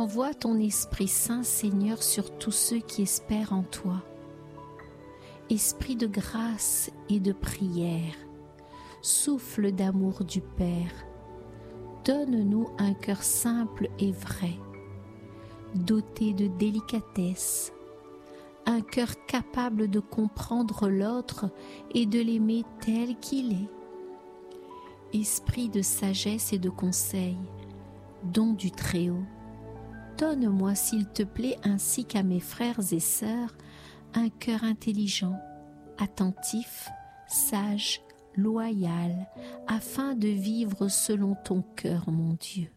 Envoie ton Esprit Saint, Seigneur, sur tous ceux qui espèrent en toi. Esprit de grâce et de prière, souffle d'amour du Père, donne-nous un cœur simple et vrai, doté de délicatesse, un cœur capable de comprendre l'autre et de l'aimer tel qu'il est. Esprit de sagesse et de conseil, don du Très-Haut, donne-moi, s'il te plaît, ainsi qu'à mes frères et sœurs, un cœur intelligent, attentif, sage, loyal, afin de vivre selon ton cœur, mon Dieu.